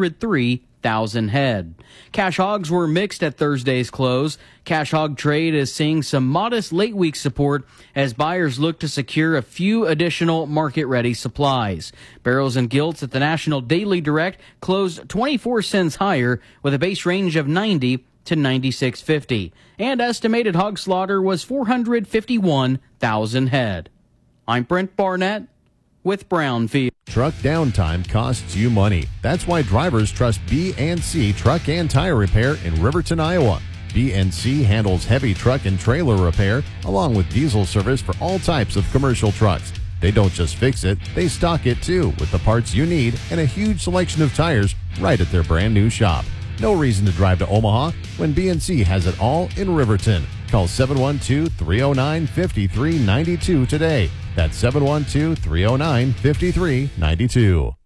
103,000 head. Cash hogs were mixed at Thursday's close. Cash hog trade is seeing some modest late week support as buyers look to secure a few additional market-ready supplies. Barrels and gilts at the National Daily Direct closed 24 cents higher with a base range of 90 to 96.50. And estimated hog slaughter was 451,000 head. I'm Brent Barnett with Brownfield. Truck downtime costs you money. That's why drivers trust B&C Truck and Tire Repair in Riverton, Iowa. B&C handles heavy truck and trailer repair along with diesel service for all types of commercial trucks. They don't just fix it, they stock it too with the parts you need and a huge selection of tires right at their brand new shop. No reason to drive to Omaha when B&C has it all in Riverton. Call 712-309-5392 today. That's 712-309-5392.